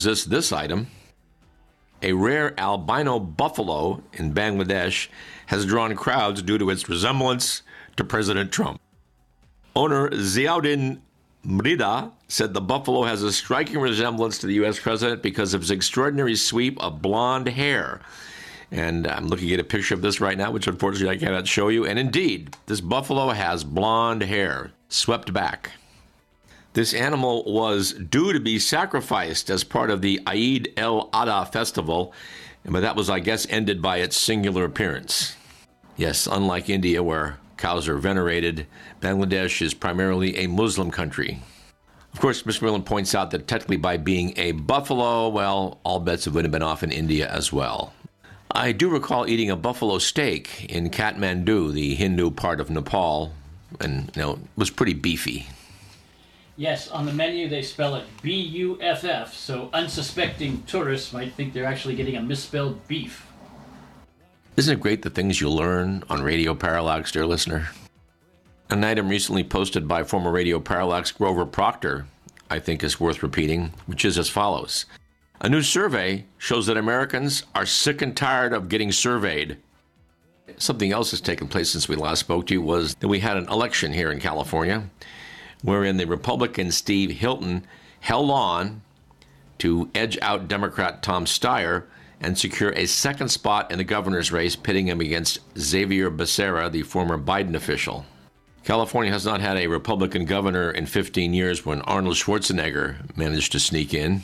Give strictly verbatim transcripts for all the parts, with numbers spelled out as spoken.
This, this item, a rare albino buffalo in Bangladesh has drawn crowds due to its resemblance to President Trump. Owner Ziauddin Mrida said the buffalo has a striking resemblance to the U S president because of his extraordinary sweep of blonde hair. And I'm looking at a picture of this right now, which unfortunately I cannot show you. And indeed, this buffalo has blonde hair, swept back. This animal was due to be sacrificed as part of the Eid el-Adha festival, but that was, I guess, ended by its singular appearance. Yes, unlike India, where cows are venerated, Bangladesh is primarily a Muslim country. Of course, Mister Millen points out that technically by being a buffalo, well, all bets would have been off in India as well. I do recall eating a buffalo steak in Kathmandu, the Hindu part of Nepal, and you know, it was pretty beefy. Yes, on the menu they spell it B U F F, so unsuspecting tourists might think they're actually getting a misspelled beef. Isn't it great the things you learn on Radio Parallax, dear listener? An item recently posted by former Radio Parallax Grover Proctor, I think is worth repeating, which is as follows. A new survey shows that Americans are sick and tired of getting surveyed. Something else has taken place since we last spoke to you was that we had an election here in California, wherein the Republican Steve Hilton held on to edge out Democrat Tom Steyer and secure a second spot in the governor's race, pitting him against Xavier Becerra, the former Biden official. California has not had a Republican governor in fifteen years when Arnold Schwarzenegger managed to sneak in.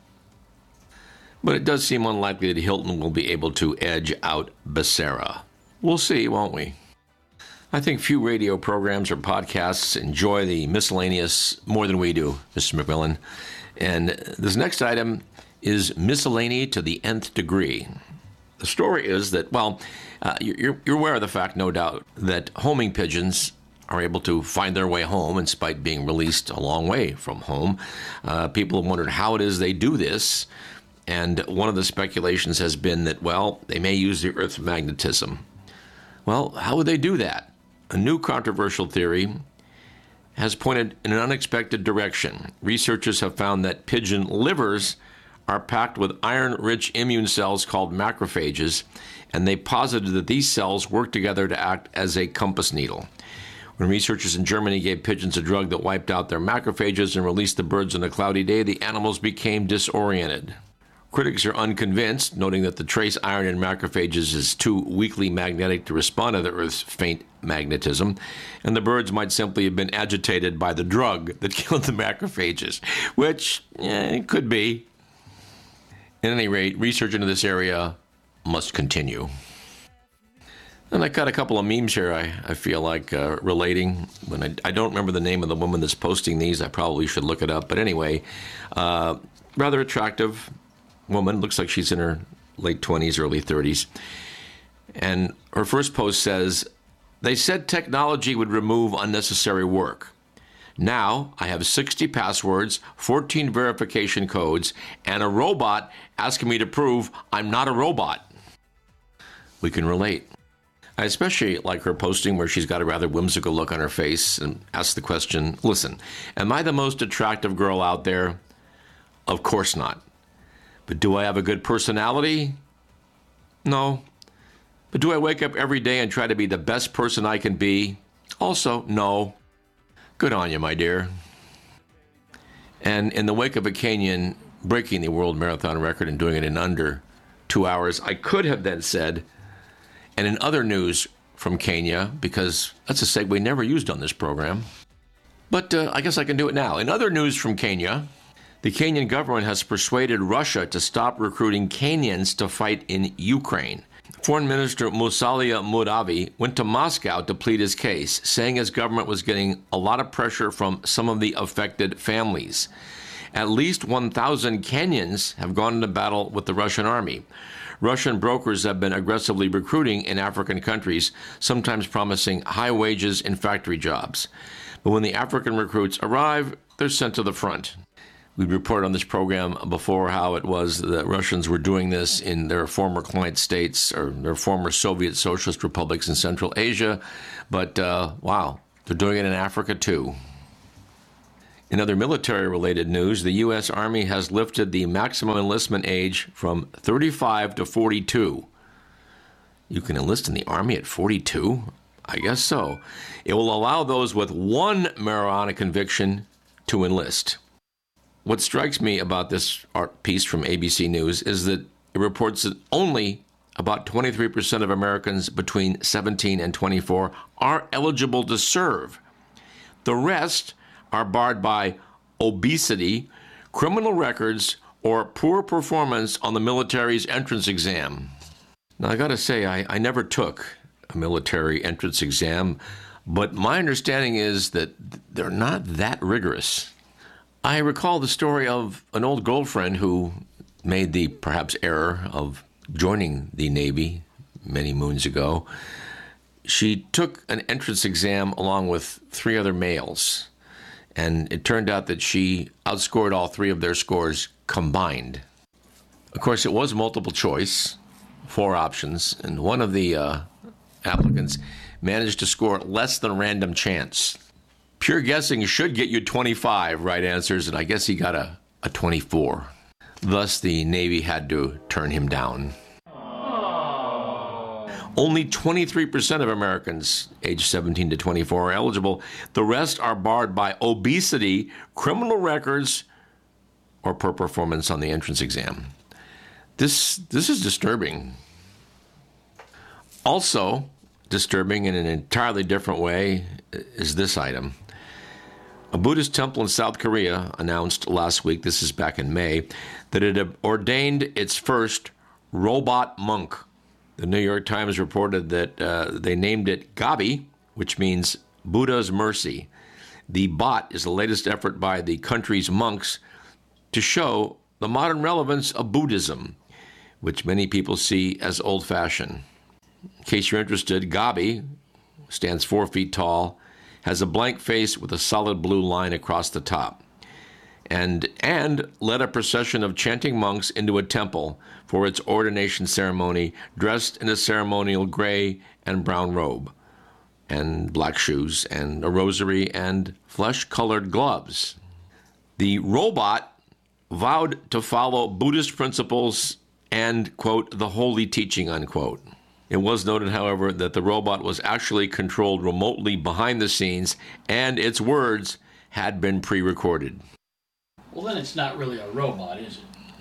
But it does seem unlikely that Hilton will be able to edge out Becerra. We'll see, won't we? I think few radio programs or podcasts enjoy the miscellaneous more than we do, Mister McMillan. And this next item is miscellany to the nth degree. The story is that, well, uh, you're, you're aware of the fact, no doubt, that homing pigeons are able to find their way home in spite of being released a long way from home. Uh, people have wondered how it is they do this. And one of the speculations has been that, well, they may use the Earth's magnetism. Well, how would they do that? A new controversial theory has pointed in an unexpected direction. Researchers have found that pigeon livers are packed with iron-rich immune cells called macrophages, and they posited that these cells work together to act as a compass needle. When researchers in Germany gave pigeons a drug that wiped out their macrophages and released the birds on a cloudy day, the animals became disoriented. Critics are unconvinced, noting that the trace iron in macrophages is too weakly magnetic to respond to the Earth's faint magnetism, and the birds might simply have been agitated by the drug that killed the macrophages, which eh, could be. At any rate, research into this area must continue. And I got a couple of memes here I, I feel like uh, relating. When I, I don't remember the name of the woman that's posting these. I probably should look it up. But anyway, uh, rather attractive woman. Looks like she's in her late twenties, early thirties. And her first post says, "They said technology would remove unnecessary work. Now I have sixty passwords, fourteen verification codes, and a robot asking me to prove I'm not a robot." We can relate. I especially like her posting where she's got a rather whimsical look on her face and asks the question, listen, am I the most attractive girl out there? Of course not. But do I have a good personality? No. But do I wake up every day and try to be the best person I can be? Also, no. Good on you, my dear. And in the wake of a Kenyan breaking the world marathon record and doing it in under two hours, I could have then said, and in other news from Kenya, because that's a segue never used on this program, but uh, I guess I can do it now. In other news from Kenya, the Kenyan government has persuaded Russia to stop recruiting Kenyans to fight in Ukraine. Foreign Minister Musalia Mudavadi went to Moscow to plead his case, saying his government was getting a lot of pressure from some of the affected families. At least one thousand Kenyans have gone into battle with the Russian army. Russian brokers have been aggressively recruiting in African countries, sometimes promising high wages and factory jobs. But when the African recruits arrive, they're sent to the front. We reported on this program before how it was that Russians were doing this in their former client states or their former Soviet socialist republics in Central Asia. But, uh, wow, they're doing it in Africa too. In other military-related news, the U S. Army has lifted the maximum enlistment age from thirty-five to forty-two. You can enlist in the Army at forty-two? I guess so. It will allow those with one marijuana conviction to enlist. What strikes me about this art piece from A B C News is that it reports that only about twenty-three percent of Americans between seventeen and twenty-four are eligible to serve. The rest are barred by obesity, criminal records, or poor performance on the military's entrance exam. Now, I got to say, I, I never took a military entrance exam, but my understanding is that they're not that rigorous. I recall the story of an old girlfriend who made the perhaps error of joining the Navy many moons ago. She took an entrance exam along with three other males, and it turned out that she outscored all three of their scores combined. Of course, it was multiple choice, four options, and one of the uh, applicants managed to score less than random chance. Pure guessing should get you twenty-five right answers, and I guess he got a, a twenty-four. Thus, the Navy had to turn him down. Only twenty-three percent of Americans aged seventeen to twenty-four are eligible. The rest are barred by obesity, criminal records, or poor performance on the entrance exam. This, this is disturbing. Also disturbing in an entirely different way is this item. A Buddhist temple in South Korea announced last week, this is back in May, that it had ordained its first robot monk. The New York Times reported that uh, they named it Gabi, which means Buddha's mercy. The bot is the latest effort by the country's monks to show the modern relevance of Buddhism, which many people see as old-fashioned. In case you're interested, Gabi stands four feet tall, has a blank face with a solid blue line across the top, and and led a procession of chanting monks into a temple for its ordination ceremony, dressed in a ceremonial gray and brown robe, and black shoes, and a rosary, and flesh-colored gloves. The robot vowed to follow Buddhist principles and, quote, the holy teaching, unquote. It was noted, however, that the robot was actually controlled remotely behind the scenes, and its words had been pre-recorded. Well, then it's not really a robot, is it?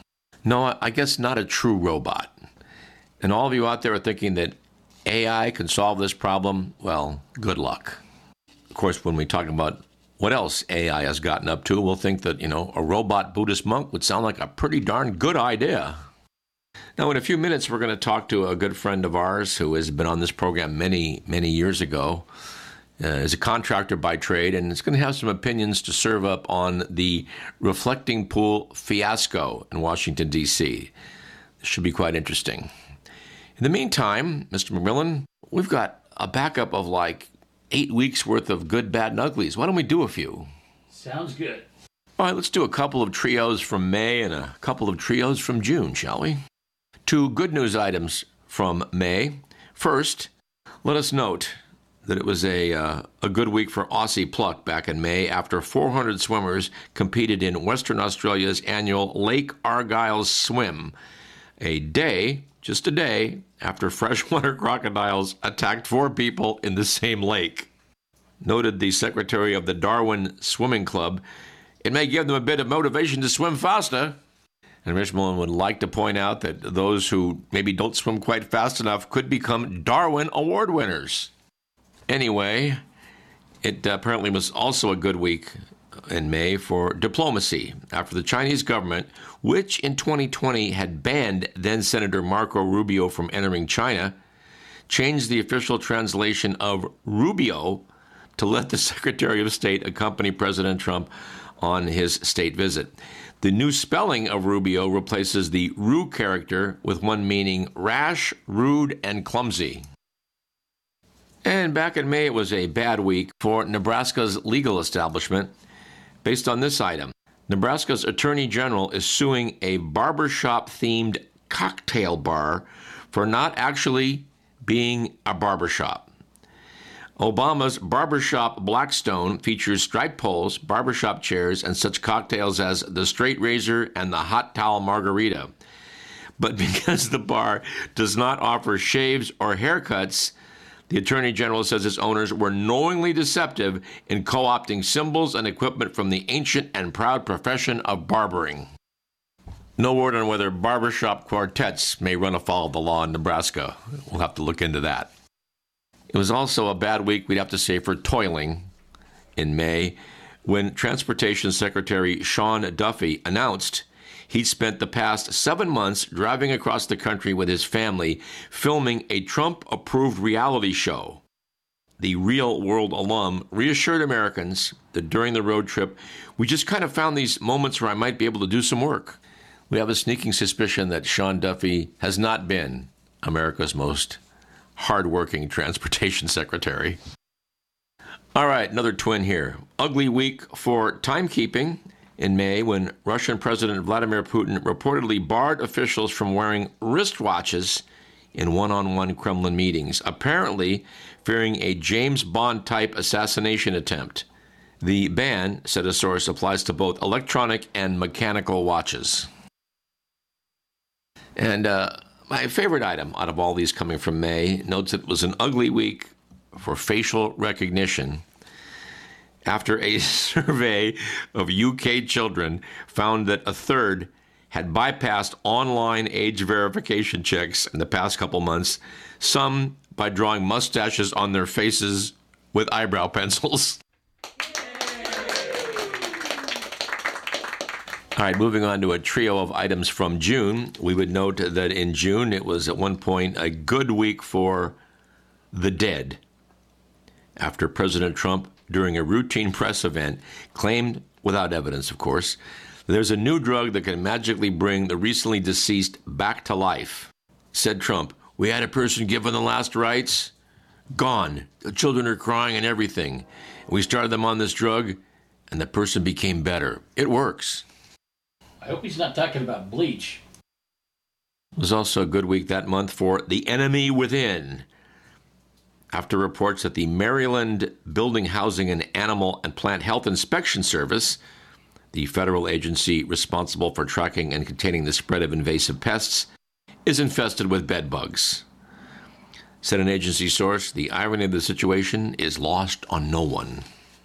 No, I guess not a true robot. And all of you out there are thinking that A I can solve this problem. Well, good luck. Of course, when we talk about what else A I has gotten up to, we'll think that, you know, a robot Buddhist monk would sound like a pretty darn good idea. Now, in a few minutes, we're going to talk to a good friend of ours who has been on this program many, many years ago. Uh, is a contractor by trade, and is going to have some opinions to serve up on the reflecting pool fiasco in Washington, D C This should be quite interesting. In the meantime, Mister McMillan, we've got a backup of like eight weeks worth of good, bad, and uglies. Why don't we do a few? Sounds good. All right, let's do a couple of trios from May and a couple of trios from June, shall we? Two good news items from May. First, let us note that it was a uh, a good week for Aussie pluck back in May after four hundred swimmers competed in Western Australia's annual Lake Argyle Swim, a day, just a day, after freshwater crocodiles attacked four people in the same lake. Noted the secretary of the Darwin Swimming Club, it may give them a bit of motivation to swim faster. And Richmond would like to point out that those who maybe don't swim quite fast enough could become Darwin Award winners. Anyway, it apparently was also a good week in May for diplomacy after the Chinese government, which in twenty twenty had banned then-Senator Marco Rubio from entering China, changed the official translation of Rubio to let the Secretary of State accompany President Trump on his state visit. The new spelling of Rubio replaces the Ru character with one meaning rash, rude, and clumsy. And back in May, it was a bad week for Nebraska's legal establishment. Based on this item, Nebraska's Attorney General is suing a barbershop-themed cocktail bar for not actually being a barbershop. Obama's barbershop Blackstone features striped poles, barbershop chairs, and such cocktails as the straight razor and the hot towel margarita. But because the bar does not offer shaves or haircuts, the Attorney General says its owners were knowingly deceptive in co-opting symbols and equipment from the ancient and proud profession of barbering. No word on whether barbershop quartets may run afoul of the law in Nebraska. We'll have to look into that. It was also a bad week, we'd have to say, for toiling in May when Transportation Secretary Sean Duffy announced he'd spent the past seven months driving across the country with his family filming a Trump-approved reality show. The Real World alum reassured Americans that during the road trip, we just kind of found these moments where I might be able to do some work. We have a sneaking suspicion that Sean Duffy has not been America's most hardworking transportation secretary. All right, another twin here. Ugly week for timekeeping in May when Russian President Vladimir Putin reportedly barred officials from wearing wristwatches in one-on-one Kremlin meetings, apparently fearing a James Bond-type assassination attempt. The ban, said a source, applies to both electronic and mechanical watches. And uh, my favorite item out of all these coming from May notes that it was an ugly week for facial recognition after a survey of U K children found that a third had bypassed online age verification checks in the past couple months, some by drawing mustaches on their faces with eyebrow pencils. All right, moving on to a trio of items from June. We would note that in June, it was at one point a good week for the dead, after President Trump, during a routine press event, claimed, without evidence, of course, that there's a new drug that can magically bring the recently deceased back to life. Said Trump, "We had a person given the last rites, gone. The children are crying and everything. We started them on this drug, and the person became better. It works." I hope he's not talking about bleach. It was also a good week that month for the enemy within, after reports that the Maryland Building, Housing, and Animal and Plant Health Inspection Service, the federal agency responsible for tracking and containing the spread of invasive pests, is infested with bed bugs. Said an agency source, the irony of the situation is lost on no one.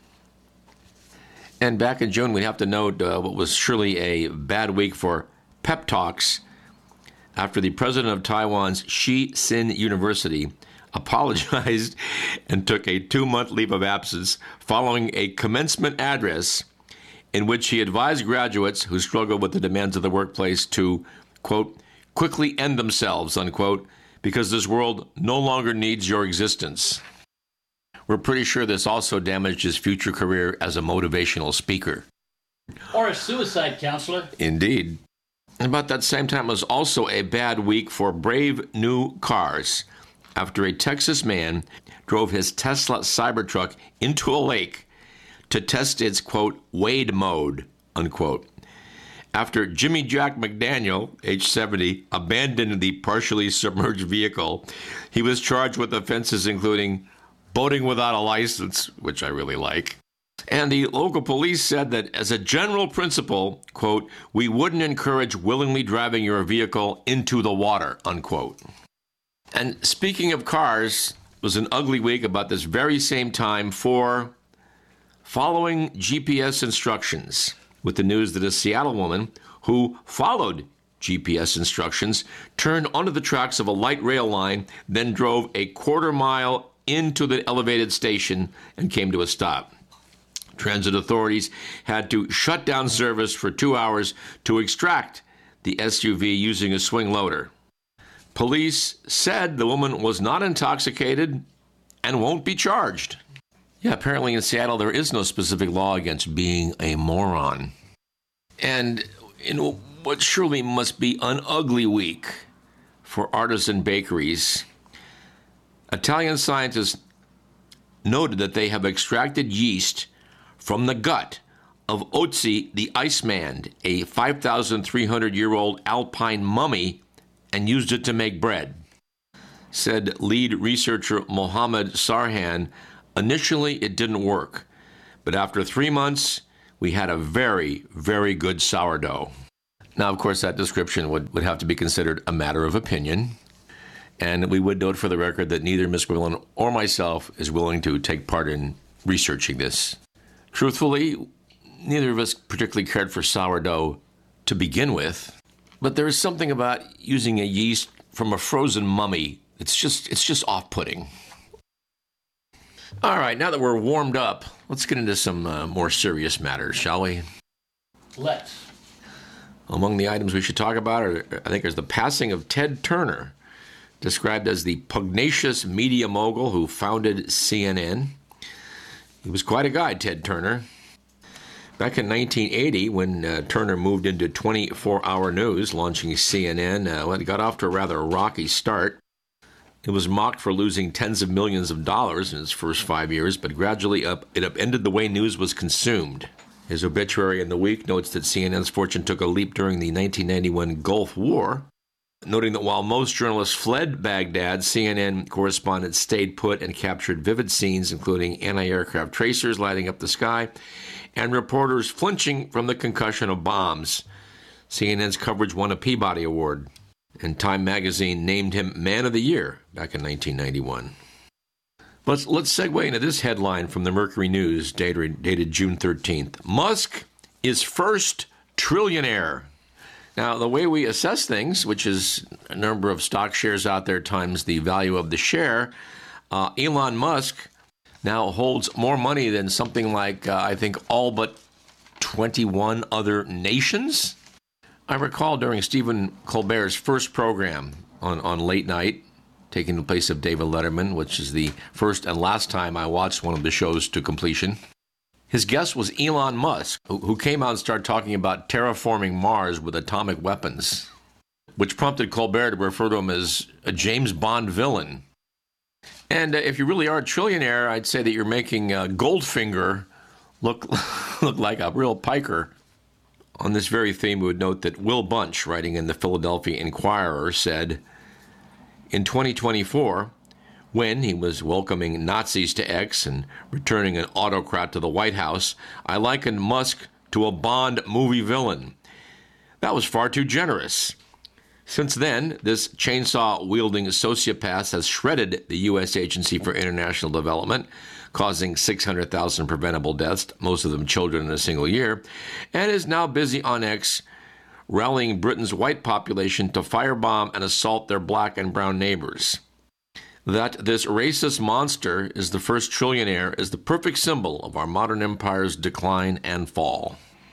And back in June, we have to note uh, what was surely a bad week for pep talks after the president of Taiwan's Shi-Sin University apologized and took a two-month leave of absence following a commencement address in which he advised graduates who struggle with the demands of the workplace to, quote, quickly end themselves, unquote, because this world no longer needs your existence. We're pretty sure this also damaged his future career as a motivational speaker. Or a suicide counselor. Indeed. About that same time, it was also a bad week for brave new cars after a Texas man drove his Tesla Cybertruck into a lake to test its, quote, wade mode, unquote. After Jimmy Jack McDaniel, age seventy, abandoned the partially submerged vehicle, he was charged with offenses including boating without a license, which I really like. And the local police said that as a general principle, quote, we wouldn't encourage willingly driving your vehicle into the water, unquote. And speaking of cars, it was an ugly week about this very same time for following G P S instructions, with the news that a Seattle woman who followed G P S instructions turned onto the tracks of a light rail line, then drove a quarter mile into the elevated station and came to a stop. Transit authorities had to shut down service for two hours to extract the S U V using a swing loader. Police said the woman was not intoxicated and won't be charged. Yeah, apparently in Seattle there is no specific law against being a moron. And in what surely must be an ugly week for artisan bakeries, Italian scientists noted that they have extracted yeast from the gut of Otzi the Iceman, a five thousand three hundred year old alpine mummy, and used it to make bread. Said lead researcher Mohammed Sarhan Initially, it didn't work, but after three months, we had a very, very good sourdough. Now, of course, that description would, would have to be considered a matter of opinion, and we would note for the record that neither Miz McMillan or myself is willing to take part in researching this. Truthfully, neither of us particularly cared for sourdough to begin with, but there is something about using a yeast from a frozen mummy. It's just, it's just off-putting. All right, now that we're warmed up, let's get into some uh, more serious matters, shall we? Let's. Among the items we should talk about, are, I think, is the passing of Ted Turner, described as the pugnacious media mogul who founded C N N. He was quite a guy, Ted Turner. Back in nineteen eighty, when uh, Turner moved into twenty-four hour news, launching C N N, uh, well, it got off to a rather rocky start. It was mocked for losing tens of millions of dollars in its first five years, but gradually up, it upended the way news was consumed. His obituary in the week notes that C N N's fortune took a leap during the nineteen ninety-one Gulf War, noting that while most journalists fled Baghdad, C N N correspondents stayed put and captured vivid scenes, including anti-aircraft tracers lighting up the sky and reporters flinching from the concussion of bombs. C N N's coverage won a Peabody Award, and Time magazine named him Man of the Year back in nineteen ninety-one. Let's, let's segue into this headline from the Mercury News, dated, dated June thirteenth. Musk is first trillionaire. Now, the way we assess things, which is a number of stock shares out there times the value of the share, uh, Elon Musk now holds more money than something like, uh, I think, all but twenty-one other nations. I recall during Stephen Colbert's first program on, on late night, taking the place of David Letterman, which is the first and last time I watched one of the shows to completion. His guest was Elon Musk, who, who came out and started talking about terraforming Mars with atomic weapons, which prompted Colbert to refer to him as a James Bond villain. And uh, if you really are a trillionaire, I'd say that you're making uh, Goldfinger look, look like a real piker. On this very theme, we would note that Will Bunch, writing in the Philadelphia Inquirer, said, in twenty twenty-four, when he was welcoming Nazis to X and returning an autocrat to the White House, I likened Musk to a Bond movie villain. That was far too generous. Since then, this chainsaw-wielding sociopath has shredded the U S Agency for International Development, causing six hundred thousand preventable deaths, most of them children, in a single year, and is now busy on X rallying Britain's white population to firebomb and assault their black and brown neighbors. That this racist monster is the first trillionaire is the perfect symbol of our modern empire's decline and fall.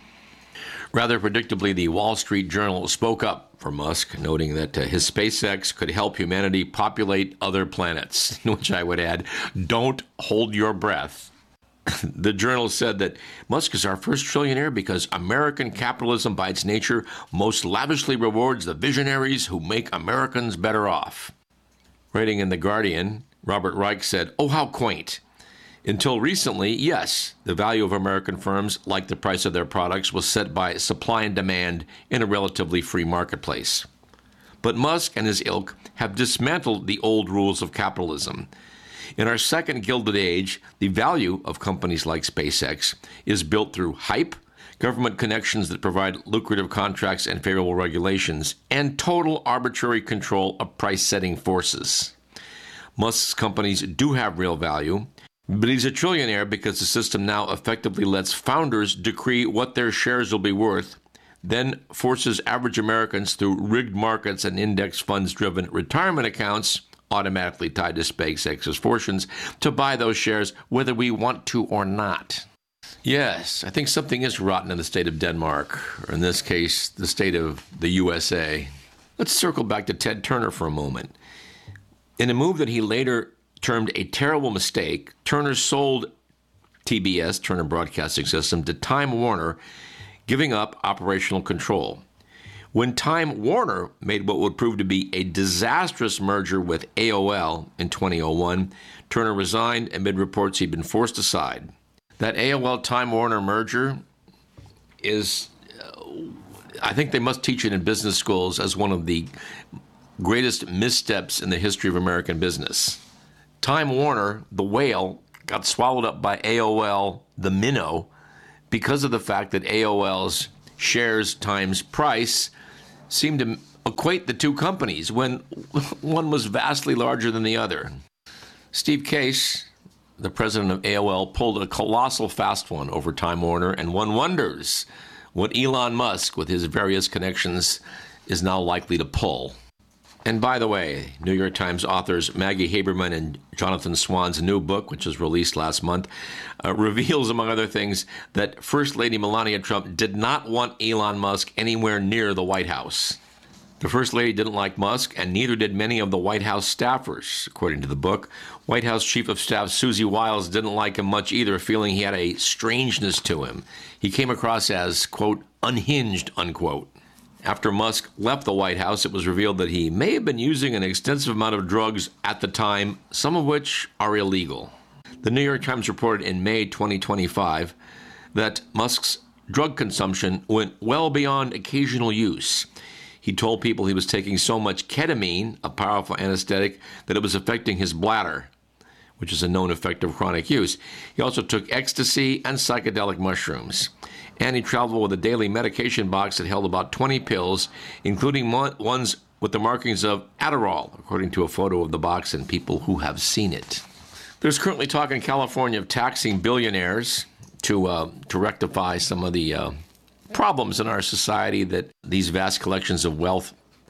Rather predictably, the Wall Street Journal spoke up for Musk, noting that uh, his SpaceX could help humanity populate other planets, which I would add, don't hold your breath. The Journal said that Musk is our first trillionaire because American capitalism, by its nature, most lavishly rewards the visionaries who make Americans better off. Writing in The Guardian, Robert Reich said, oh, how quaint. Until recently, yes, the value of American firms, like the price of their products, was set by supply and demand in a relatively free marketplace. But Musk and his ilk have dismantled the old rules of capitalism. In our second Gilded Age, the value of companies like SpaceX is built through hype, government connections that provide lucrative contracts and favorable regulations, and total arbitrary control of price-setting forces. Musk's companies do have real value, but he's a trillionaire because the system now effectively lets founders decree what their shares will be worth, then forces average Americans through rigged markets and index funds-driven retirement accounts, automatically tied to SpaceX's fortunes, to buy those shares whether we want to or not. Yes, I think something is rotten in the state of Denmark, or in this case, the state of the U S A. Let's circle back to Ted Turner for a moment. In a move that he later termed a terrible mistake, Turner sold T B S, Turner Broadcasting System, to Time Warner, giving up operational control. When Time Warner made what would prove to be a disastrous merger with A O L in twenty oh one, Turner resigned amid reports he'd been forced aside. That A O L-Time Warner merger is, uh, I think they must teach it in business schools as one of the greatest missteps in the history of American business. Time Warner, the whale, got swallowed up by A O L, the minnow, because of the fact that A O L's shares times price seemed to equate the two companies when one was vastly larger than the other. Steve Case, the president of A O L, pulled a colossal fast one over Time Warner, and one wonders what Elon Musk, with his various connections, is now likely to pull. And by the way, New York Times authors Maggie Haberman and Jonathan Swan's new book, which was released last month, uh, reveals, among other things, that First Lady Melania Trump did not want Elon Musk anywhere near the White House. The First Lady didn't like Musk, and neither did many of the White House staffers, according to the book. White House Chief of Staff Susie Wiles didn't like him much either, feeling he had a strangeness to him. He came across as, quote, unhinged, unquote. After Musk left the White House, it was revealed that he may have been using an extensive amount of drugs at the time, some of which are illegal. The New York Times reported in May twenty twenty-five that Musk's drug consumption went well beyond occasional use. He told people he was taking so much ketamine, a powerful anesthetic, that it was affecting his bladder, which is a known effect of chronic use. He also took ecstasy and psychedelic mushrooms. And he traveled with a daily medication box that held about twenty pills, including ones with the markings of Adderall, according to a photo of the box and people who have seen it. There's currently talk in California of taxing billionaires to uh, to rectify some of the uh, problems in our society that these vast collections of wealth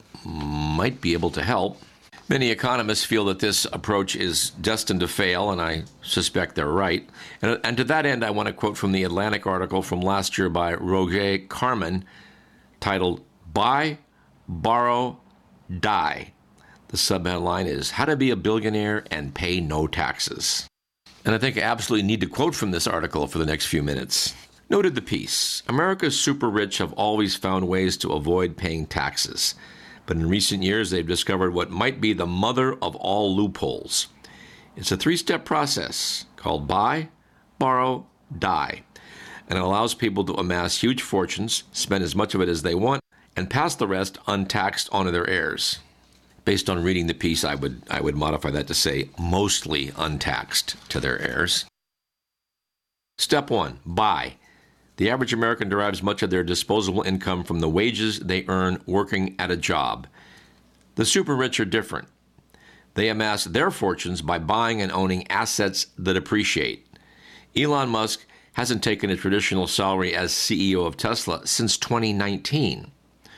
might be able to help. Many economists feel that this approach is destined to fail, and I suspect they're right. And, and to that end, I want to quote from the Atlantic article from last year by Roger Carmen, titled Buy, Borrow, Die. The subheadline is How to Be a Billionaire and Pay No Taxes. And I think I absolutely need to quote from this article for the next few minutes. Noted the piece, America's super rich have always found ways to avoid paying taxes. But in recent years, they've discovered what might be the mother of all loopholes. It's a three-step process called buy, borrow, die, and it allows people to amass huge fortunes, spend as much of it as they want, and pass the rest untaxed onto their heirs. Based on reading the piece, I would I would modify that to say mostly untaxed to their heirs. Step one, buy. The average American derives much of their disposable income from the wages they earn working at a job. The super rich are different. They amass their fortunes by buying and owning assets that appreciate. Elon Musk hasn't taken a traditional salary as C E O of Tesla since twenty nineteen.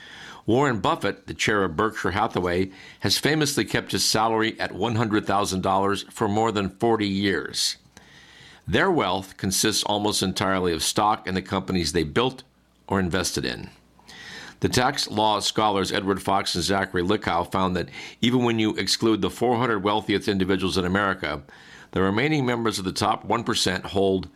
Warren Buffett, the chair of Berkshire Hathaway, has famously kept his salary at one hundred thousand dollars for more than forty years. Their wealth consists almost entirely of stock in the companies they built or invested in. The tax law scholars Edward Fox and Zachary Lickow found that even when you exclude the four hundred wealthiest individuals in America, the remaining members of the top one percent hold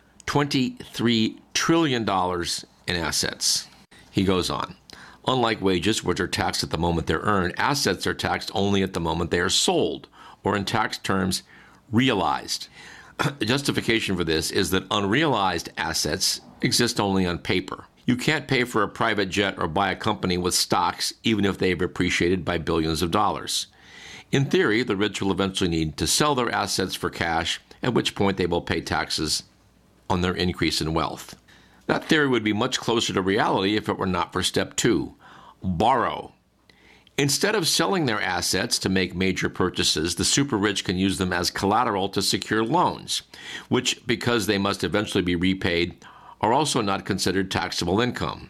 twenty-three trillion dollars in assets. He goes on. Unlike wages, which are taxed at the moment they're earned, assets are taxed only at the moment they are sold, or in tax terms, realized. The justification for this is that unrealized assets exist only on paper. You can't pay for a private jet or buy a company with stocks, even if they've appreciated by billions of dollars. In theory, the rich will eventually need to sell their assets for cash, at which point they will pay taxes on their increase in wealth. That theory would be much closer to reality if it were not for step two, borrow. Instead of selling their assets to make major purchases, the super rich can use them as collateral to secure loans, which, because they must eventually be repaid, are also not considered taxable income.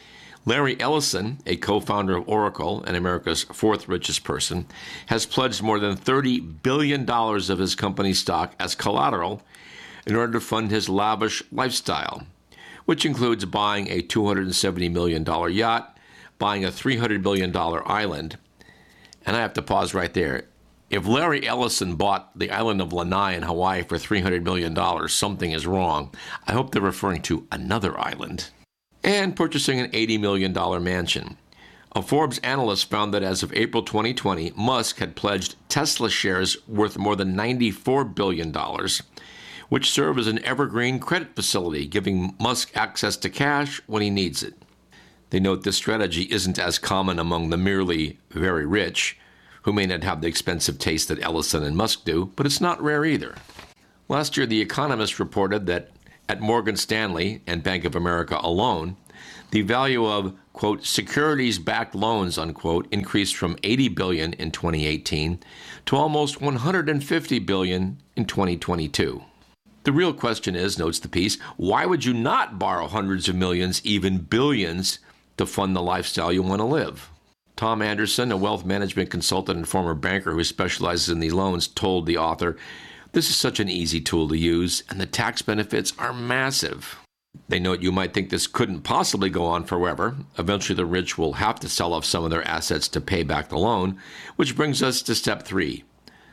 Larry Ellison, a co-founder of Oracle and America's fourth richest person, has pledged more than thirty billion dollars of his company's stock as collateral in order to fund his lavish lifestyle, which includes buying a two hundred seventy million dollars yacht, buying a three hundred billion dollars island. And I have to pause right there. If Larry Ellison bought the island of Lanai in Hawaii for three hundred million dollars, something is wrong. I hope they're referring to another island. And purchasing an eighty million dollars mansion. A Forbes analyst found that as of April twenty twenty, Musk had pledged Tesla shares worth more than ninety-four billion dollars, which serve as an evergreen credit facility, giving Musk access to cash when he needs it. They note this strategy isn't as common among the merely very rich, who may not have the expensive taste that Ellison and Musk do, but it's not rare either. Last year, The Economist reported that at Morgan Stanley and Bank of America alone, the value of, quote, securities-backed loans, unquote, increased from eighty billion dollars in twenty eighteen to almost one hundred fifty billion dollars in twenty twenty-two. The real question is, notes the piece, why would you not borrow hundreds of millions, even billions, to fund the lifestyle you want to live? Tom Anderson, a wealth management consultant and former banker who specializes in these loans, told the author, this is such an easy tool to use, and the tax benefits are massive. They note you might think this couldn't possibly go on forever. Eventually, the rich will have to sell off some of their assets to pay back the loan, which brings us to step three,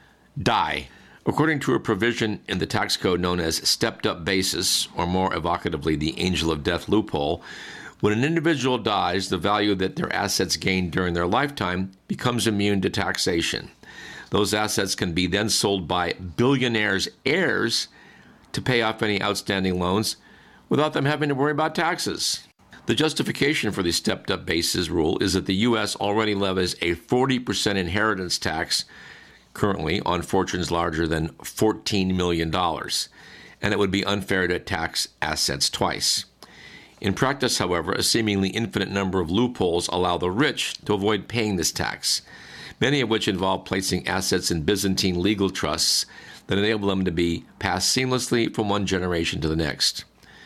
die. According to a provision in the tax code known as stepped-up basis, or more evocatively, the angel of death loophole, when an individual dies, the value that their assets gained during their lifetime becomes immune to taxation. Those assets can be then sold by billionaires' heirs to pay off any outstanding loans without them having to worry about taxes. The justification for the stepped-up basis rule is that the U S already levies a forty percent inheritance tax currently on fortunes larger than fourteen million dollars, and it would be unfair to tax assets twice. In practice, however, a seemingly infinite number of loopholes allow the rich to avoid paying this tax, many of which involve placing assets in Byzantine legal trusts that enable them to be passed seamlessly from one generation to the next.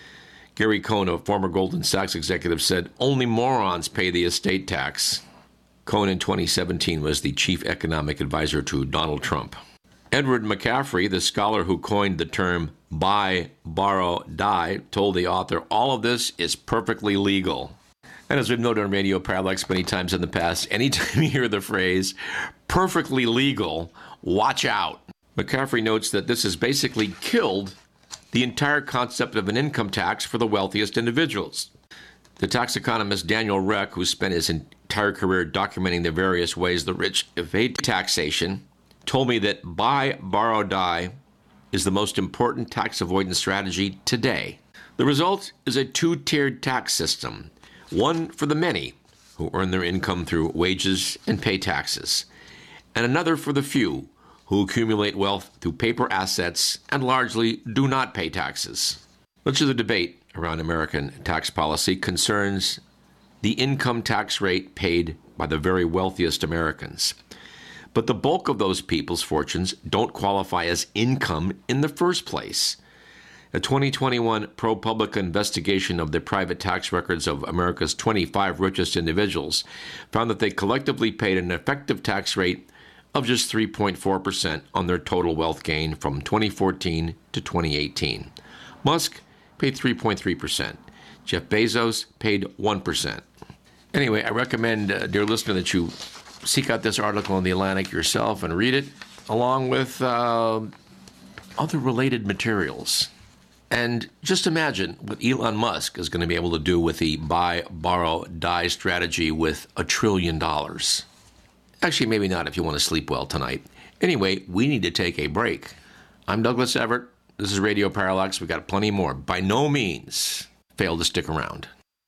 Gary Cohn, a former Goldman Sachs executive, said, only morons pay the estate tax. Cohn in twenty seventeen was the chief economic advisor to Donald Trump. Edward McCaffrey, the scholar who coined the term buy, borrow, die, told the author, all of this is perfectly legal. And as we've noted on Radio Parallax many times in the past, anytime you hear the phrase perfectly legal, watch out. McCaffrey notes that this has basically killed the entire concept of an income tax for the wealthiest individuals. The tax economist Daniel Reck, who spent his entire career documenting the various ways the rich evade taxation, told me that buy, borrow, die is the most important tax avoidance strategy today. The result is a two-tiered tax system, one for the many, who earn their income through wages and pay taxes, and another for the few, who accumulate wealth through paper assets and largely do not pay taxes. Much of the debate around American tax policy concerns the income tax rate paid by the very wealthiest Americans. But the bulk of those people's fortunes don't qualify as income in the first place. A twenty twenty-one ProPublica investigation of the private tax records of America's twenty-five richest individuals found that they collectively paid an effective tax rate of just three point four percent on their total wealth gain from twenty fourteen to twenty eighteen. Musk paid three point three percent. Jeff Bezos paid one percent. Anyway, I recommend, uh, dear listener, that you seek out this article in The Atlantic yourself and read it, along with uh, other related materials. And just imagine what Elon Musk is going to be able to do with the buy, borrow, die strategy with a trillion dollars. Actually, maybe not if you want to sleep well tonight. Anyway, we need to take a break. I'm Douglas Everett. This is Radio Parallax. We've got plenty more. By no means fail to stick around.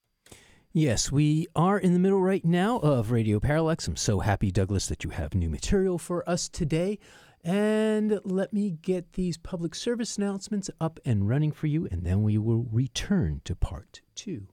Yes, we are in the middle right now of Radio Parallax. I'm so happy, Douglas, that you have new material for us today. And let me get these public service announcements up and running for you, and then we will return to part two.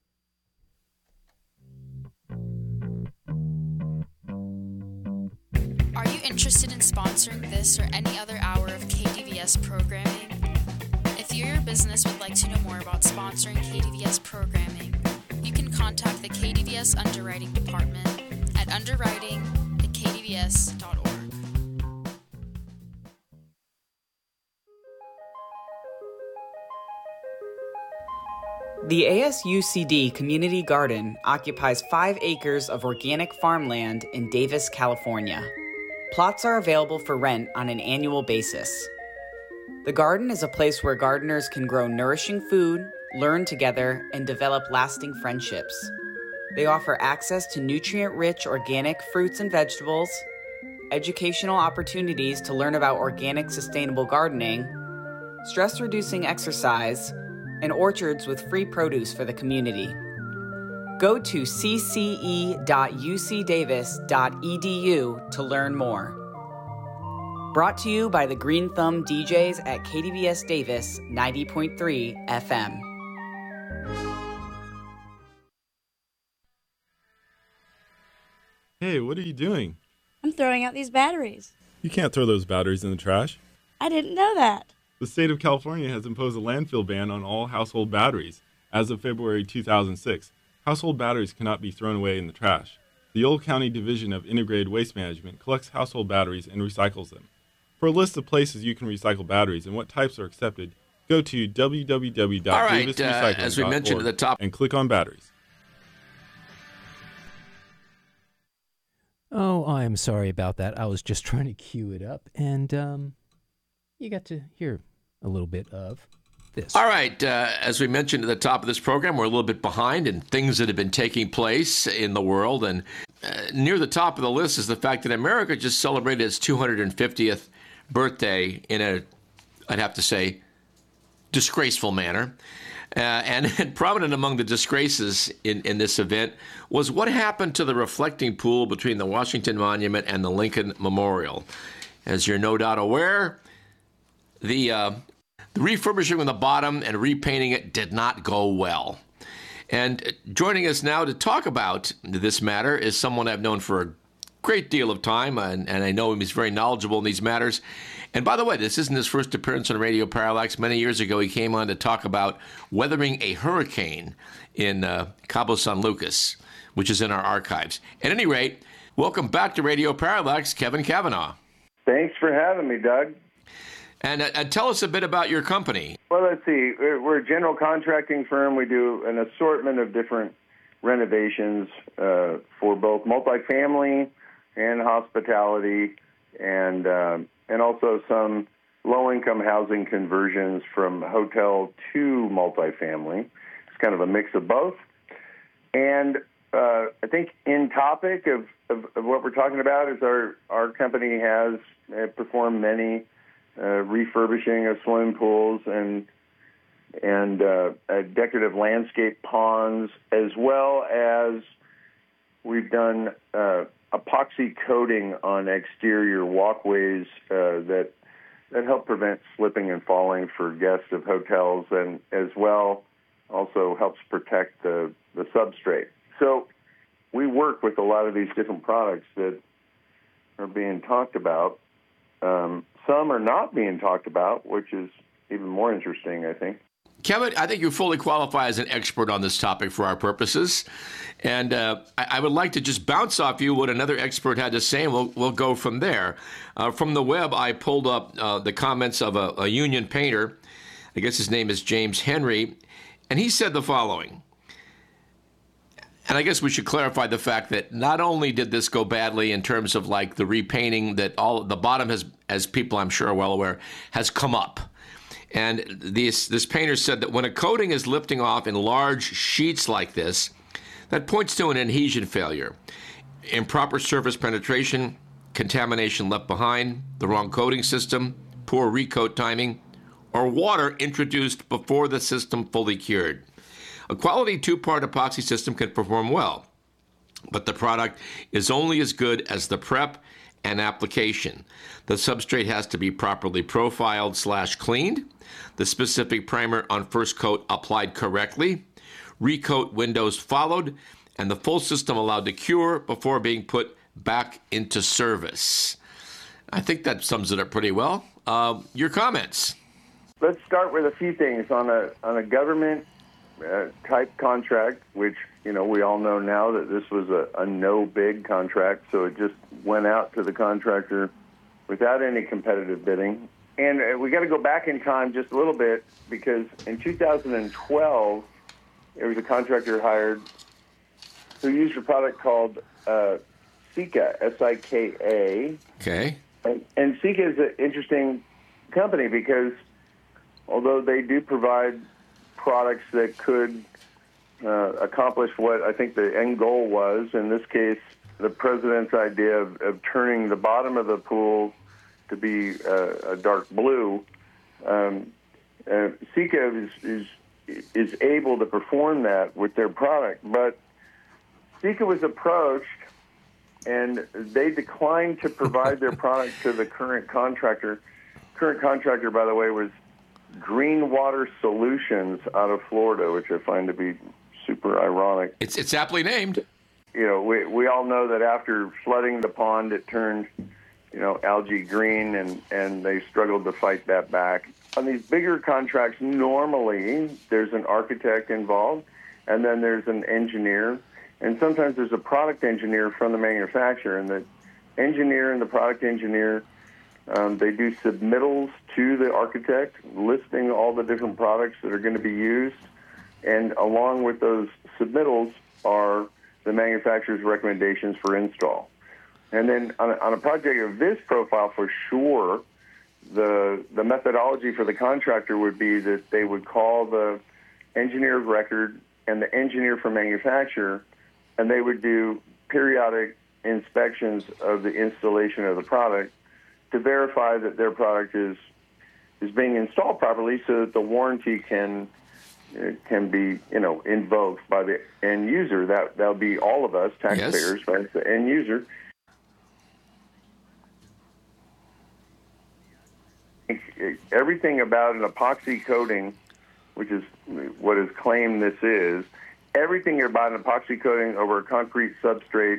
Are you interested in sponsoring this or any other hour of K D V S programming? If you or your business would like to know more about sponsoring K D V S programming, you can contact the K D V S Underwriting Department at underwriting at k d v s dot org. The A S U C D Community Garden occupies five acres of organic farmland in Davis, California. Plots are available for rent on an annual basis. The garden is a place where gardeners can grow nourishing food, learn together, and develop lasting friendships. They offer access to nutrient-rich organic fruits and vegetables, educational opportunities to learn about organic sustainable gardening, stress-reducing exercise, and orchards with free produce for the community. Go to c c e dot u c davis dot e d u to learn more. Brought to you by the Green Thumb D Js at K D V S Davis ninety point three F M. Hey, what are you doing? I'm throwing out these batteries. You can't throw those batteries in the trash. I didn't know that. The state of California has imposed a landfill ban on all household batteries. As of February two thousand six, household batteries cannot be thrown away in the trash. The Yolo County Division of Integrated Waste Management collects household batteries and recycles them. For a list of places you can recycle batteries and what types are accepted, go to w w w dot davis recycling dot org All right, uh, as we mentioned at the top, and click on batteries. Oh, I'm sorry about that. I was just trying to cue it up, and um, you got to hear a little bit of this. All right, uh, as we mentioned at the top of this program, we're a little bit behind in things that have been taking place in the world, and uh, near the top of the list is the fact that America just celebrated its two hundred fiftieth birthday in a, I'd have to say, disgraceful manner. Uh, and, and prominent among the disgraces in, in this event was what happened to the reflecting pool between the Washington Monument and the Lincoln Memorial. As you're no doubt aware, the, uh, the refurbishing of the bottom and repainting it did not go well. And joining us now to talk about this matter is someone I've known for a great deal of time, and, and I know he's very knowledgeable in these matters. And by the way, this isn't his first appearance on Radio Parallax. Many years ago, he came on to talk about weathering a hurricane in uh, Cabo San Lucas, which is in our archives. At any rate, welcome back to Radio Parallax, Kevin Cavanaugh. Thanks for having me, Doug. And uh, uh, tell us a bit about your company. Well, let's see. We're we're a general contracting firm. We do an assortment of different renovations uh, for both multifamily and hospitality, and uh, and also some low-income housing conversions from hotel to multifamily. It's kind of a mix of both. And uh, I think in topic of, of, of what we're talking about is our, our company has uh, performed many uh, refurbishing of swimming pools and and uh, uh, decorative landscape ponds, as well as we've done uh, epoxy coating on exterior walkways uh, that that help prevent slipping and falling for guests of hotels, and as well also helps protect the, the substrate. So we work with a lot of these different products that are being talked about. Um, some are not being talked about, which is even more interesting, I think. Kevin, I think you fully qualify as an expert on this topic for our purposes. And uh, I, I would like to just bounce off you what another expert had to say, and we'll, we'll go from there. Uh, from the web, I pulled up uh, the comments of a, a union painter. I guess his name is James Henry. And he said the following. And I guess we should clarify the fact that not only did this go badly in terms of like the repainting, that all the bottom has, as people I'm sure are well aware, has come up. And this, this painter said that when a coating is lifting off in large sheets like this, that points to an adhesion failure. Improper surface penetration, contamination left behind, the wrong coating system, poor recoat timing, or water introduced before the system fully cured. A quality two-part epoxy system can perform well, but the product is only as good as the prep and application. The substrate has to be properly profiled slash cleaned, the specific primer on first coat applied correctly, recoat windows followed, and the full system allowed to cure before being put back into service. I think that sums it up pretty well. Uh, your comments? Let's start with a few things on a on a government uh, type contract, which you know we all know now that this was a, a no bid contract, so it just went out to the contractor without any competitive bidding. And uh, we got to go back in time just a little bit, because in two thousand twelve, there was a contractor hired who used a product called uh, Sika, S I K A. Okay. And, and Sika is an interesting company because although they do provide products that could uh, accomplish what I think the end goal was, in this case, the president's idea of, of turning the bottom of the pool to be uh, a dark blue, um, uh, Sika is, is is able to perform that with their product. But Sika was approached and they declined to provide their product to the current contractor. Current contractor, by the way, was Green Water Solutions out of Florida, which I find to be super ironic. It's it's aptly named. You know, we we all know that after flooding the pond, it turned, you know, algae green, and, and they struggled to fight that back. On these bigger contracts, normally there's an architect involved, and then there's an engineer, and sometimes there's a product engineer from the manufacturer, and the engineer and the product engineer, um, they do submittals to the architect listing all the different products that are going to be used, and along with those submittals are the manufacturer's recommendations for install. And then on a, on a project of this profile, for sure, the the methodology for the contractor would be that they would call the engineer of record and the engineer for manufacturer, and they would do periodic inspections of the installation of the product to verify that their product is is being installed properly, so that the warranty can can be, you know, invoked by the end user. That that'll be all of us, taxpayers, yes. Right? The end user. Everything about an epoxy coating, which is what is claimed this is, everything about an epoxy coating over a concrete substrate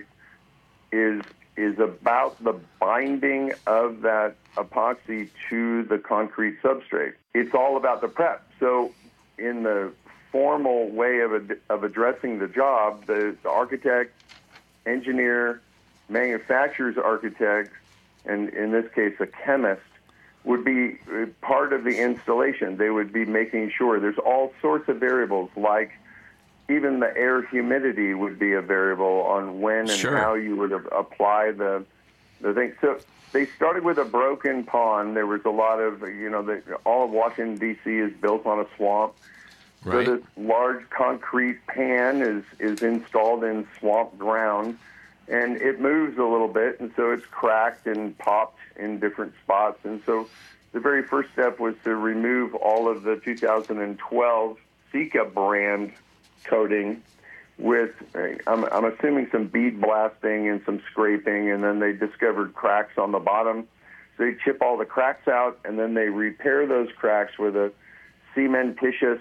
is is about the binding of that epoxy to the concrete substrate. It's all about the prep. So in the formal way of ad- of addressing the job, the, the architect, engineer, manufacturer's architect, and in this case a chemist, would be part of the installation. They would be making sure there's all sorts of variables, like even the air humidity would be a variable on when and sure. how you would apply the the thing. So they started with a broken pond. There was a lot of, you know, the, all of Washington, D C is built on a swamp. Right. So this large concrete pan is, is installed in swamp ground, and it moves a little bit, and so it's cracked and popped in different spots. And so the very first step was to remove all of the two thousand twelve Sika brand coating with, I'm, I'm assuming, some bead blasting and some scraping, and then they discovered cracks on the bottom. So they chip all the cracks out, and then they repair those cracks with a cementitious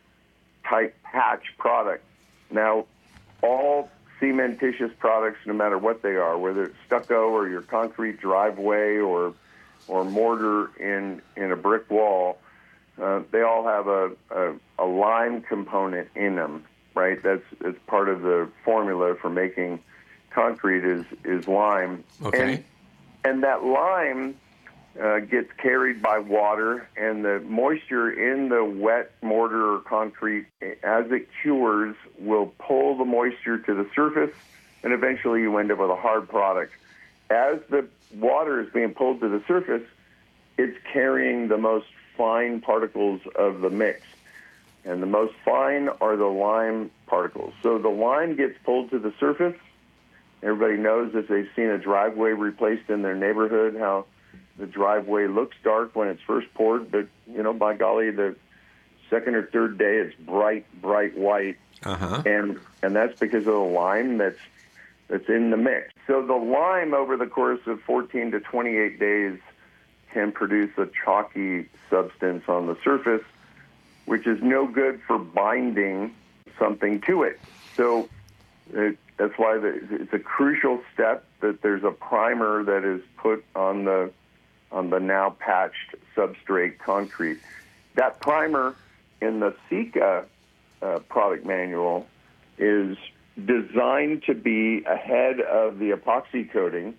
type patch product. Now, all cementitious products, no matter what they are, whether it's stucco or your concrete driveway or or mortar in, in a brick wall, uh, they all have a, a, a lime component in them, right? That's, that's part of the formula for making concrete is, is lime. Okay. And, and that lime uh, gets carried by water, and the moisture in the wet mortar or concrete, as it cures, will pull the moisture to the surface, and eventually you end up with a hard product. As the water is being pulled to the surface, it's carrying the most fine particles of the mix, and the most fine are the lime particles. So the lime gets pulled to the surface. Everybody knows, if they've seen a driveway replaced in their neighborhood, how the driveway looks dark when it's first poured, but, you know, by golly, the second or third day it's bright, bright white. Uh-huh. And and that's because of the lime that's that's in the mix. So the lime, over the course of fourteen to twenty-eight days, can produce a chalky substance on the surface, which is no good for binding something to it. So it, that's why the, it's a crucial step that there's a primer that is put on the on the now patched substrate concrete. That primer in the Sika uh, product manual is designed to be ahead of the epoxy coating,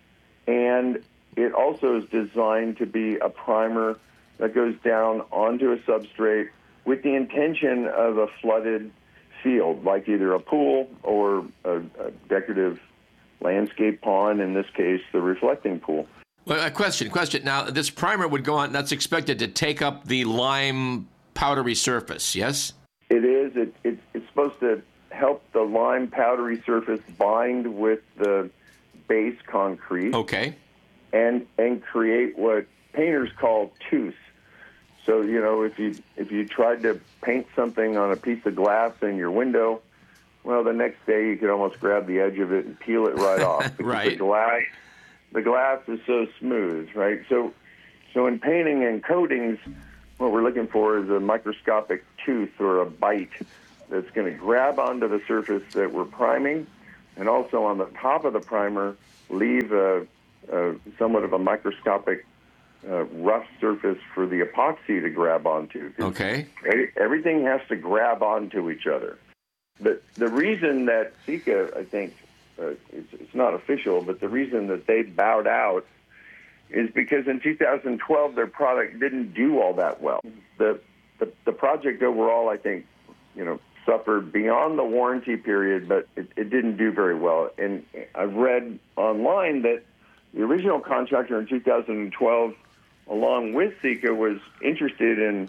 and it also is designed to be a primer that goes down onto a substrate with the intention of a flooded field, like either a pool or a, a decorative landscape pond, in this case, the reflecting pool. Well, a question, question. Now, this primer would go on, that's expected to take up the lime powdery surface, yes? It is. It, it, it's supposed to help the lime powdery surface bind with the base concrete. Okay. And and create what painters call tooth. So, you know, if you if you tried to paint something on a piece of glass in your window, well, the next day you could almost grab the edge of it and peel it right off. Because Right. The glass, the glass is so smooth, right? So, so in painting and coatings, what we're looking for is a microscopic tooth or a bite that's going to grab onto the surface that we're priming, and also on the top of the primer, leave a, a somewhat of a microscopic uh, rough surface for the epoxy to grab onto. Okay. Everything has to grab onto each other. But the reason that Sika, I think, uh, it's, it's not official, but the reason that they bowed out is because in two thousand twelve their product didn't do all that well. The, the the project overall, I think, you know, suffered beyond the warranty period, but it, it didn't do very well. And I've read online that the original contractor in two thousand twelve, along with Sika, was interested in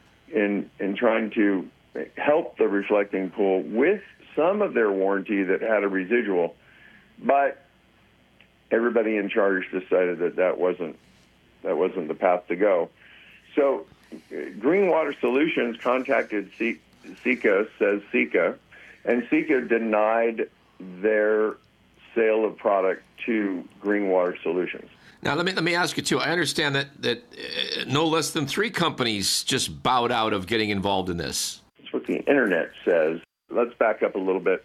in in trying to help the reflecting pool with some of their warranty that had a residual, but everybody in charge decided that that wasn't that wasn't the path to go. So, uh, Green Water Solutions contacted C- Sika, says Sika, and Sika denied their sale of product to Green Water Solutions. Now, let me let me ask you, too. I understand that, that uh, no less than three companies just bowed out of getting involved in this. That's what the Internet says. Let's back up a little bit.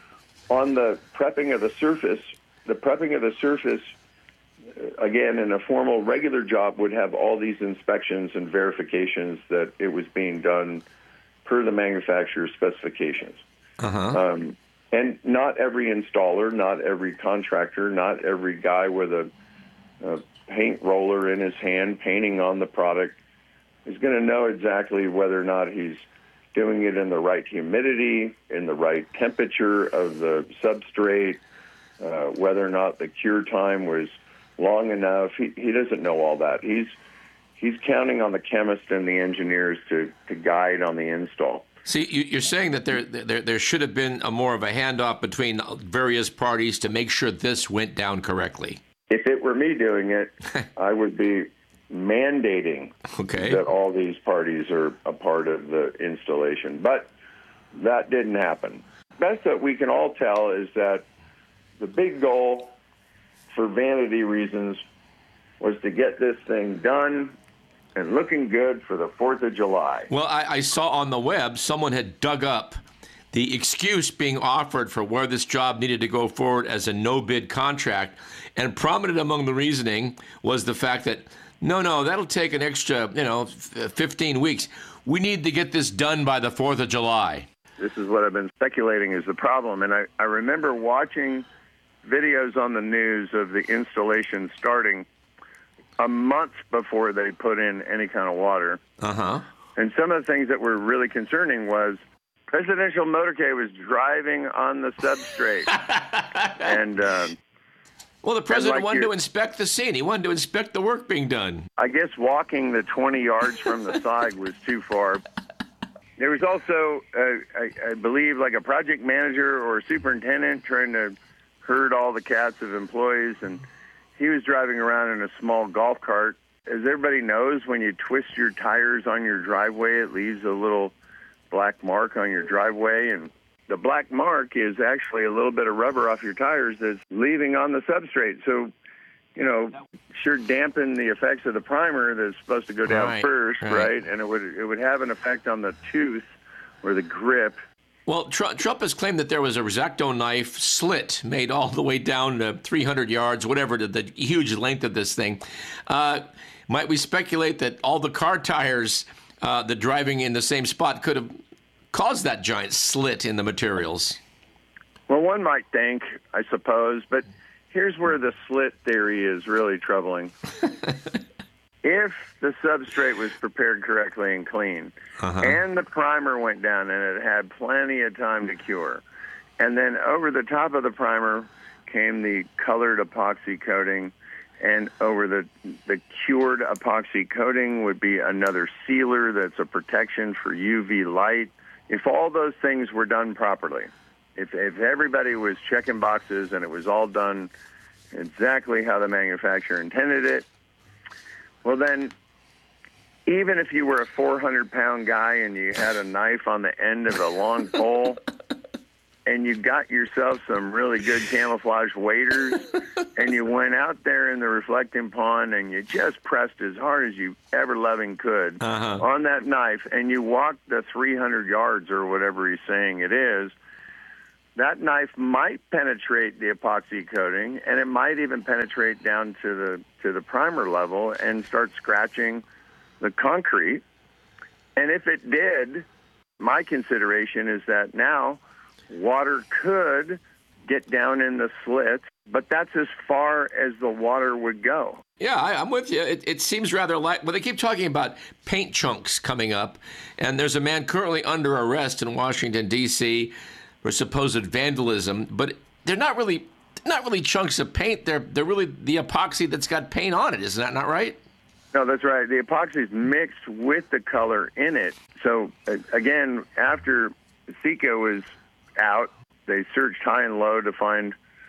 On the prepping of the surface, the prepping of the surface, uh, again, in a formal, regular job, would have all these inspections and verifications that it was being done per the manufacturer's specifications. Uh-huh. Um, and not every installer, not every contractor, not every guy with a, a paint roller in his hand painting on the product is going to know exactly whether or not he's doing it in the right humidity, in the right temperature of the substrate, uh, whether or not the cure time was long enough. He, he doesn't know all that. He's he's counting on the chemist and the engineers to, to guide on the install. See, you, you're saying that there, there there should have been a more of a handoff between various parties to make sure this went down correctly. If it were me doing it, I would be mandating okay. that all these parties are a part of the installation. But that didn't happen. Best that we can all tell is that the big goal, for vanity reasons, was to get this thing done and looking good for the fourth of July. Well, I, I saw on the web someone had dug up the excuse being offered for where this job needed to go forward as a no-bid contract, and prominent among the reasoning was the fact that, no, no, that'll take an extra, you know, fifteen weeks. We need to get this done by the fourth of July. This is what I've been speculating is the problem, and I, I remember watching videos on the news of the installation starting a month before they put in any kind of water. Uh-huh. And some of the things that were really concerning was presidential motorcade was driving on the substrate. and uh, Well, the president like wanted your- to inspect the scene. He wanted to inspect the work being done. I guess walking the twenty yards from the side was too far. There was also, uh, I, I believe, like a project manager or a superintendent trying to herd all the cats of employees, and he was driving around in a small golf cart. As everybody knows, when you twist your tires on your driveway, it leaves a little black mark on your driveway, and the black mark is actually a little bit of rubber off your tires that's leaving on the substrate. So, you know, sure dampen the effects of the primer that's supposed to go down Right, first, right. right? And it would it would have an effect on the tooth or the grip. Well, Tr- Trump has claimed that there was a X-Acto knife slit made all the way down to three hundred yards, whatever the, the huge length of this thing. Uh, might we speculate that all the car tires, uh, the driving in the same spot, could have caused that giant slit in the materials? Well, one might think, I suppose, but here's where the slit theory is really troubling. If the substrate was prepared correctly and clean, Uh-huh. and the primer went down and it had plenty of time to cure, and then over the top of the primer came the colored epoxy coating, and over the the cured epoxy coating would be another sealer that's a protection for U V light. If all those things were done properly, if if everybody was checking boxes and it was all done exactly how the manufacturer intended it, well then, even if you were a four hundred pound guy and you had a knife on the end of a long pole, and you got yourself some really good camouflage waders, and you went out there in the reflecting pond, and you just pressed as hard as you ever loving could Uh-huh. on that knife, and you walked the three hundred yards or whatever he's saying it is, that knife might penetrate the epoxy coating, and it might even penetrate down to the to the primer level and start scratching the concrete. And if it did, my consideration is that now water could get down in the slits, but that's as far as the water would go. Yeah, I, I'm with you. It, it seems rather like, well, they keep talking about paint chunks coming up, and there's a man currently under arrest in Washington, D C for supposed vandalism, but they're not really not really chunks of paint. They're they're really the epoxy that's got paint on it. Isn't that not right? No, that's right. The epoxy is mixed with the color in it. So, uh, again, after Seco was out, they searched high and low to find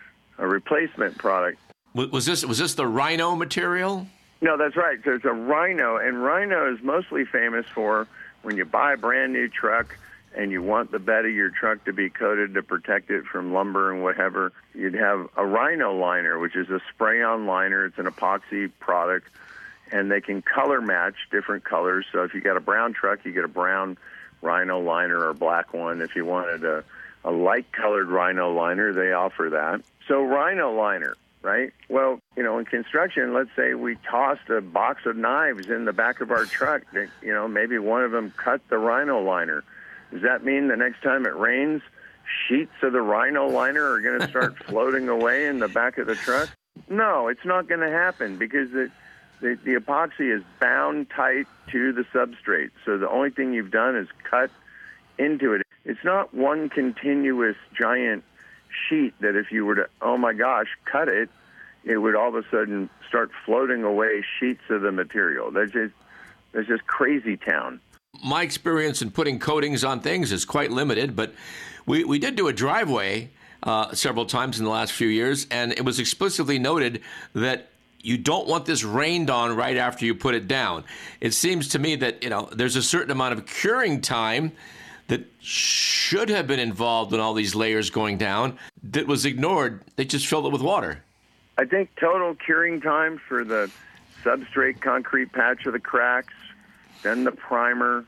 a replacement product. Was, was this was this the Rhino material? No, that's right. So it's a Rhino, and Rhino is mostly famous for when you buy a brand new truck and you want the bed of your truck to be coated to protect it from lumber and whatever, you'd have a Rhino liner, which is a spray-on liner. It's an epoxy product, and they can color match different colors. So if you got a brown truck, you get a brown Rhino liner or a black one. If you wanted a, a light-colored Rhino liner, they offer that. So Rhino liner, right? Well, you know, in construction, let's say we tossed a box of knives in the back of our truck. That, you know, maybe one of them cut the Rhino liner. Does that mean the next time it rains, sheets of the Rhino liner are going to start floating away in the back of the truck? No, it's not going to happen because it, the, the epoxy is bound tight to the substrate. So the only thing you've done is cut into it. It's not one continuous giant sheet that if you were to, oh my gosh, cut it, it would all of a sudden start floating away sheets of the material. That's just, that's just crazy town. My experience in putting coatings on things is quite limited, but we, we did do a driveway uh, several times in the last few years, and it was explicitly noted that you don't want this rained on right after you put it down. It seems to me that, you know, there's a certain amount of curing time that should have been involved in all these layers going down that was ignored. They just filled it with water. I think total curing time for the substrate concrete patch of the cracks, then the primer,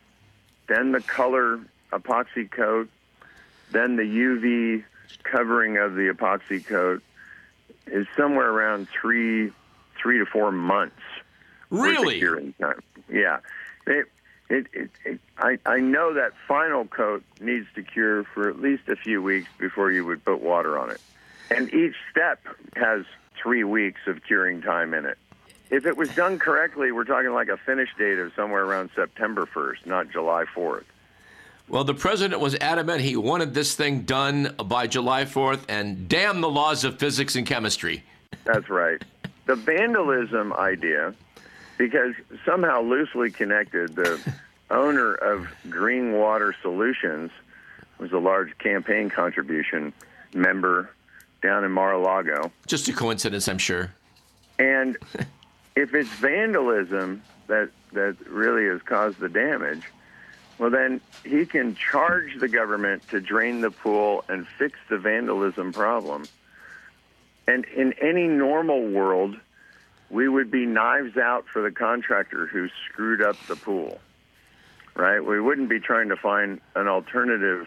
then the color epoxy coat, then the U V covering of the epoxy coat is somewhere around three, three to four months. Really? Curing time. Yeah. It, it, it, it, I, I know that final coat needs to cure for at least a few weeks before you would put water on it. And each step has three weeks of curing time in it. If it was done correctly, we're talking like a finish date of somewhere around September first, not July fourth. Well, the president was adamant he wanted this thing done by July fourth, and damn the laws of physics and chemistry. That's right. The vandalism idea, because somehow loosely connected, the owner of Green Water Solutions was a large campaign contribution member down in Mar-a-Lago. Just a coincidence, I'm sure. And if it's vandalism that that really has caused the damage, well, then he can charge the government to drain the pool and fix the vandalism problem. And in any normal world, we would be knives out for the contractor who screwed up the pool, right? We wouldn't be trying to find an alternative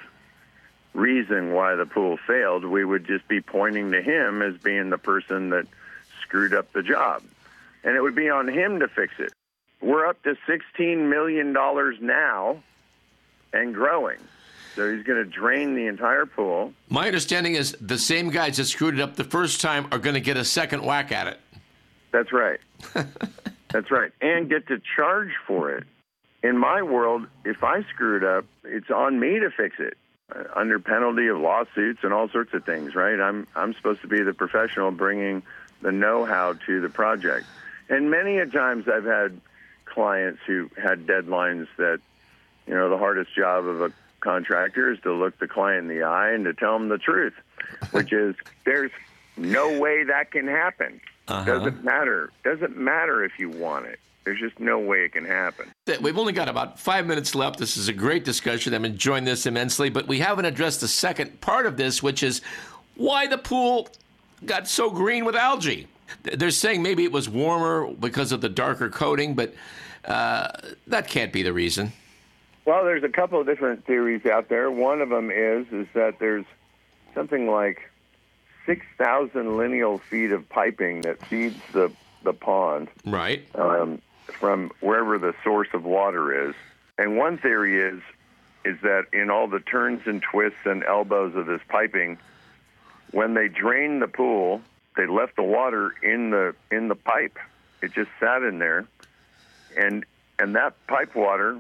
reason why the pool failed. We would just be pointing to him as being the person that screwed up the job. And it would be on him to fix it. We're up to sixteen million dollars now and growing. So he's going to drain the entire pool. My understanding is the same guys that screwed it up the first time are going to get a second whack at it. That's right. That's right. And get to charge for it. In my world, if I screwed up, it's on me to fix it uh, under penalty of lawsuits and all sorts of things, right? I'm I'm supposed to be the professional bringing the know-how to the project. And many a times I've had clients who had deadlines that, you know, the hardest job of a contractor is to look the client in the eye and to tell them the truth, which is there's no way that can happen. Uh-huh. Doesn't matter. Doesn't matter if you want it. There's just no way it can happen. We've only got about five minutes left. This is a great discussion. I'm enjoying this immensely, but we haven't addressed the second part of this, which is why the pool got so green with algae. They're saying maybe it was warmer because of the darker coating, but uh, that can't be the reason. Well, there's a couple of different theories out there. One of them is is that there's something like six thousand lineal feet of piping that feeds the, the pond. Right. Um, from wherever the source of water is. And one theory is is that in all the turns and twists and elbows of this piping, when they drained the pool, they left the water in the in the pipe. It just sat in there. And and that pipe water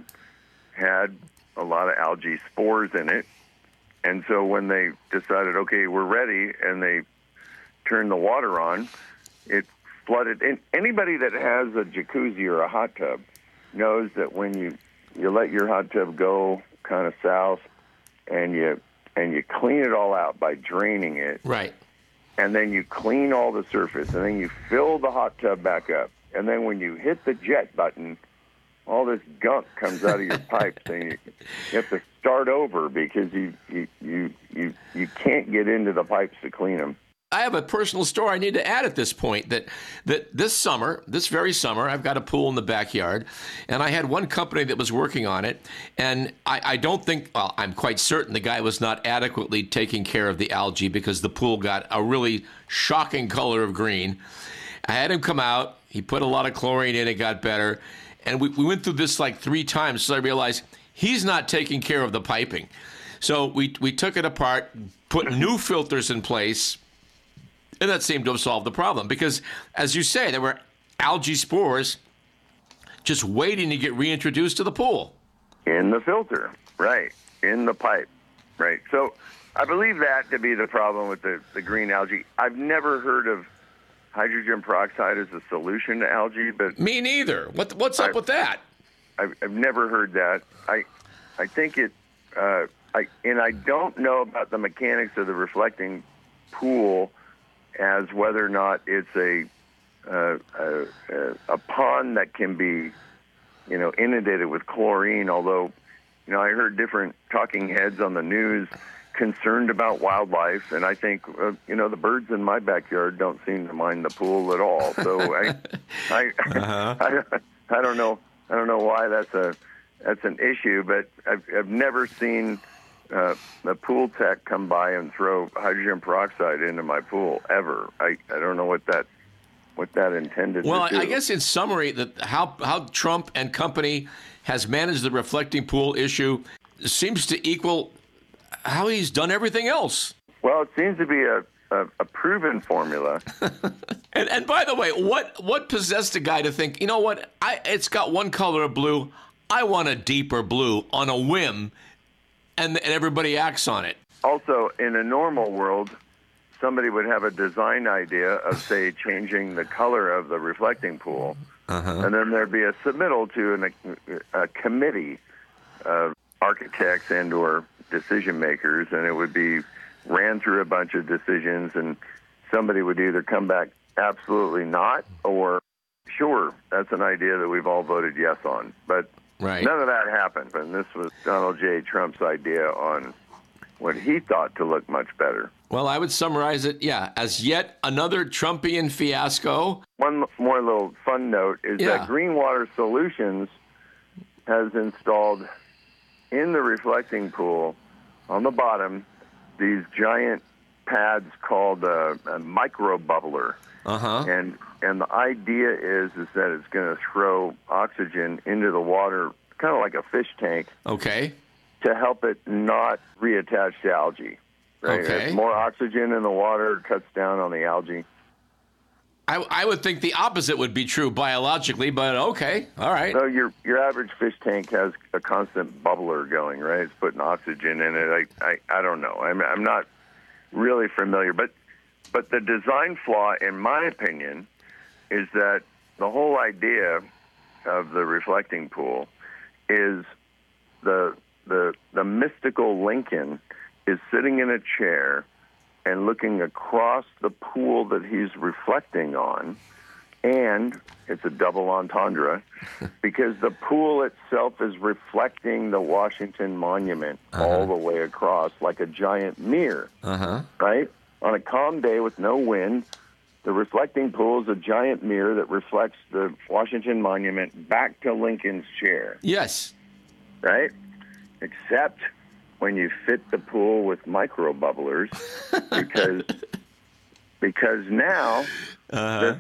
had a lot of algae spores in it. And so when they decided, okay, we're ready, and they turned the water on, it flooded. And anybody that has a jacuzzi or a hot tub knows that when you, you let your hot tub go kind of south and you and you clean it all out by draining it. Right. And then you clean all the surface, and then you fill the hot tub back up. And then when you hit the jet button, all this gunk comes out of your pipes, and you, you have to start over because you, you, you, you, you can't get into the pipes to clean them. I have a personal story I need to add at this point, that that this summer, this very summer, I've got a pool in the backyard, and I had one company that was working on it, and I, I don't think, well, I'm quite certain the guy was not adequately taking care of the algae because the pool got a really shocking color of green. I had him come out, he put a lot of chlorine in, it got better, and we, we went through this like three times, so I realized he's not taking care of the piping. So we we took it apart, put new filters in place, and that seemed to have solved the problem because, as you say, there were algae spores just waiting to get reintroduced to the pool. In the filter, right, in the pipe, right. So I believe that to be the problem with the, the green algae. I've never heard of hydrogen peroxide as a solution to algae, but... Me neither. What, what's up I've, with that? I've, I've never heard that. I I think it... Uh, I and I don't know about the mechanics of the reflecting pool as whether or not it's a, uh, a, a pond that can be, you know, inundated with chlorine, although, you know, I heard different talking heads on the news concerned about wildlife, and I think, uh, you know, the birds in my backyard don't seem to mind the pool at all. So I, I, uh-huh. I, I don't know, I don't know why that's a that's an issue, but I've, I've never seen uh, a pool tech come by and throw hydrogen peroxide into my pool ever. I, I don't know what that what that intended well, to do. I guess in summary, that how how Trump and company has managed the reflecting pool issue seems to equal how he's done everything else. Well, it seems to be a, a, a proven formula. and and by the way, what what possessed a guy to think, you know what, I it's got one color of blue, I want a deeper blue on a whim, and, and everybody acts on it. Also, in a normal world, somebody would have a design idea of, say, changing the color of the reflecting pool, uh-huh. and then there'd be a submittal to an, a, a committee of architects and or decision makers, and it would be ran through a bunch of decisions, and somebody would either come back absolutely not or sure, that's an idea that we've all voted yes on. But right. none of that happened, and this was Donald J. Trump's idea on what he thought to look much better. Well, I would summarize it, yeah, as yet another Trumpian fiasco. One more little fun note is yeah. that Green Water Solutions has installed in the reflecting pool on the bottom these giant pads called a, a micro bubbler. Uh-huh. And and the idea is is that it's going to throw oxygen into the water, kind of like a fish tank. Okay. To help it not reattach to algae. Right? Okay. As more oxygen in the water cuts down on the algae. I, I would think the opposite would be true biologically, but okay, all right. So your your average fish tank has a constant bubbler going, right? It's putting oxygen in it. I I, I don't know. I'm I'm not really familiar, but but the design flaw, in my opinion, is that the whole idea of the reflecting pool is the the the mystical Lincoln is sitting in a chair and looking across the pool that he's reflecting on, and it's a double entendre because the pool itself is reflecting the Washington Monument uh-huh. all the way across like a giant mirror, uh-huh. right? On a calm day with no wind, the reflecting pool is a giant mirror that reflects the Washington Monument back to Lincoln's chair. Yes. Right? Except when you fit the pool with micro bubblers because because now uh-huh. the